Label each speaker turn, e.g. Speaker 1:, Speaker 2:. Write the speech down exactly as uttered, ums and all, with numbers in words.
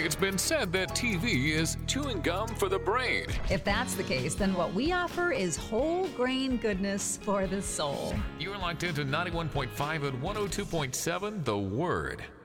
Speaker 1: It's been said that T V is chewing gum for the brain.
Speaker 2: If that's the case, then what we offer is whole grain goodness for the soul.
Speaker 1: You're locked into ninety-one point five and one oh two point seven The Word.